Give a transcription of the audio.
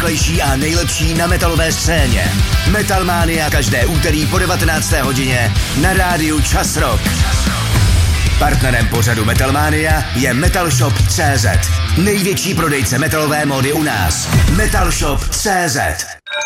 nejrychlejší a nejlepší na metalové scéně. Metalmania každé úterý po 19. hodině na rádiu Čas Rock. Partnerem pořadu Metalmania je Metalshop.cz. Největší prodejce metalové módy u nás. Metalshop.cz.